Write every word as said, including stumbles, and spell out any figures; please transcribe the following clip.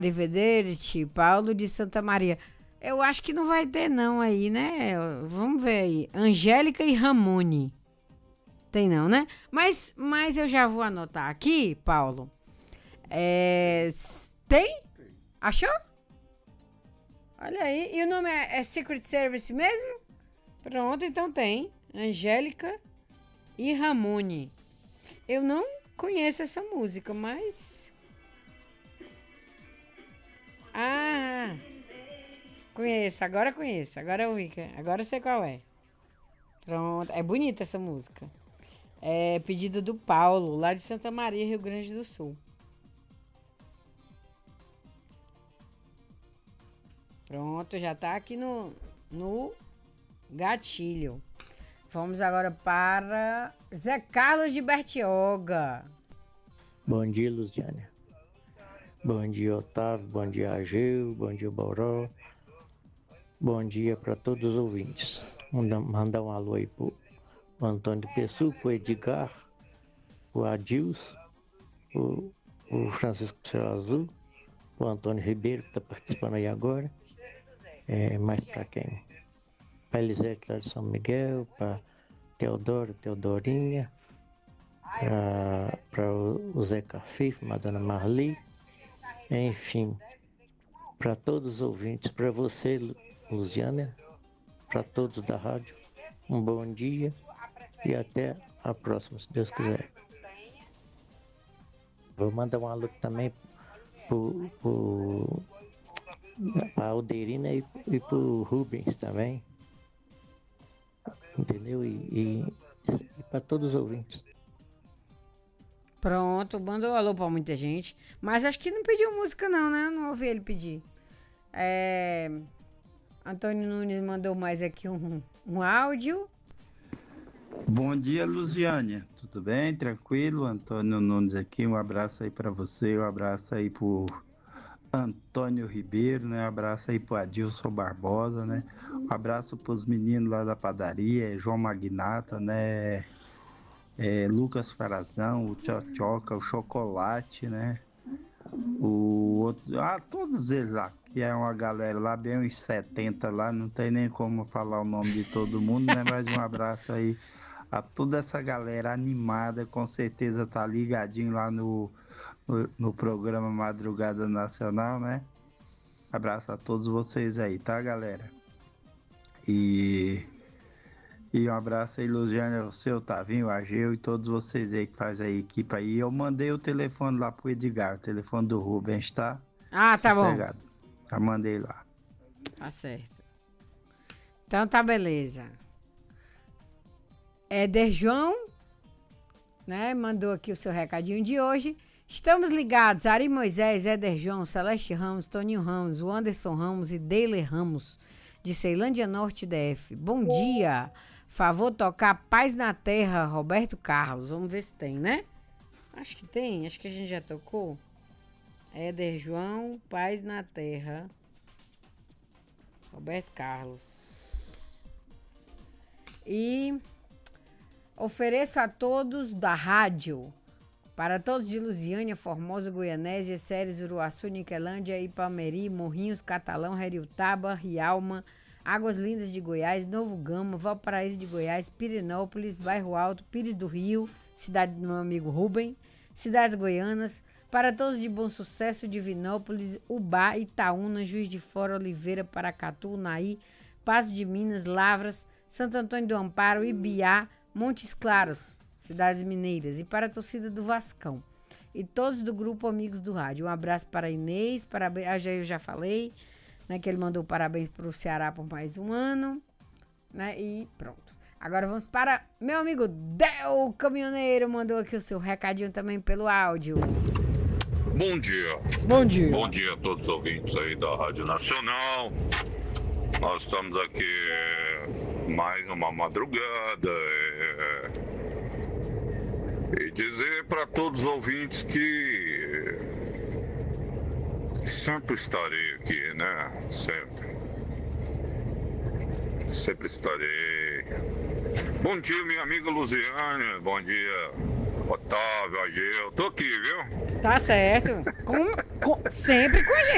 Arrivederci, Paulo de Santa Maria. Eu acho que não vai ter não aí, né? Vamos ver aí. Angélica e Ramone. Tem não, né? Mas, mas eu já vou anotar aqui, Paulo. É, tem? Achou? Olha aí. E o nome é, é Secret Service mesmo? Pronto, então tem. Angélica e Ramone. Eu não conheço essa música, mas... Ah... Conheço, agora conheço. Agora eu vi. Agora eu sei qual é. Pronto. É bonita essa música. É pedido do Paulo, lá de Santa Maria, Rio Grande do Sul. Pronto, já tá aqui no, no gatilho. Vamos agora para Zé Carlos de Bertioga. Bom dia, Luziane. Bom dia, Otávio. Bom dia, Ageu. Bom dia, Boró. Bom dia para todos os ouvintes. Mandar um alô aí pro Antônio Pessu, pro Edgar, o Adilson, o, o Francisco Céu Azul, o Antônio Ribeiro, que está participando aí agora. É, mais para quem? Para Elisete lá de São Miguel, para Teodoro, Teodorinha, para o Zé Cafif, Madonna Marli, enfim, para todos os ouvintes, para você, Luziana, para todos da rádio, um bom dia e até a próxima, se Deus quiser. Vou mandar um alô também para a Alderina e, e para o Rubens também, entendeu? E, e, e para todos os ouvintes. Pronto, mandou alô para muita gente, mas acho que não pediu música não, né? Não ouvi ele pedir. É... Antônio Nunes mandou mais aqui um, um áudio. Bom dia, Luziane. Tudo bem? Tranquilo? Antônio Nunes aqui. Um abraço aí para você. Um abraço aí pro Antônio Ribeiro, né? Um abraço aí pro Adilson Barbosa, né? Um abraço pros meninos lá da padaria, João Magnata, né? É, Lucas Farazão, o Tchotchoca, o Chocolate, né? O outro, ah, todos eles lá, que é uma galera lá, bem uns setenta lá, não tem nem como falar o nome de todo mundo, né? Mas um abraço aí a toda essa galera animada, com certeza tá ligadinho lá no, no, no programa Madrugada Nacional, né? Abraço a todos vocês aí, tá, galera? E, e um abraço aí, Luziane, o seu Tavinho, o Ageu e todos vocês aí que faz a equipe aí. Eu mandei o telefone lá pro Edgar, o telefone do Rubens, tá? Ah, tá Sossegado. bom. Já mandei lá. Tá certo. Então tá beleza. Éder João, né, mandou aqui o seu recadinho de hoje. Estamos ligados, Ari Moisés, Éder João, Celeste Ramos, Toninho Ramos, o Anderson Ramos e Deile Ramos, de Ceilândia Norte D F. Bom dia. Favor tocar Paz na Terra, Roberto Carlos. Vamos ver se tem, né? Acho que tem, acho que a gente já tocou. Éder João, Paz na Terra, Roberto Carlos. E ofereço a todos da rádio, para todos de Lusiânia, Formosa, Goianésia, Séries, Uruaçu, Niquelândia, Ipameri, Morrinhos, Catalão, Heriutaba, Rialma, Águas Lindas de Goiás, Novo Gama, Valparaíso de Goiás, Pirenópolis, Bairro Alto, Pires do Rio, cidade do meu amigo Rubem, cidades goianas, para todos de Bom Sucesso, Divinópolis, Ubá, Itaúna, Juiz de Fora, Oliveira, Paracatu, Naí, Passo de Minas, Lavras, Santo Antônio do Amparo, Ibiá, Montes Claros, cidades mineiras, e para a torcida do Vascão. E todos do grupo Amigos do Rádio. Um abraço para Inês, parabéns, ah, já, eu já falei, né, que ele mandou parabéns para o Ceará por mais um ano, né, e pronto. Agora vamos para meu amigo Del Caminhoneiro, mandou aqui o seu recadinho também pelo áudio. Bom dia. Bom dia. Bom dia a todos os ouvintes aí da Rádio Nacional. Nós estamos aqui mais uma madrugada. É, e dizer para todos os ouvintes que sempre estarei aqui, né? Sempre. Sempre estarei. Bom dia, minha amiga Luziane. Bom dia, Otávio, Ageu. Tô aqui, viu? Tá certo. Com, com, sempre com a gente.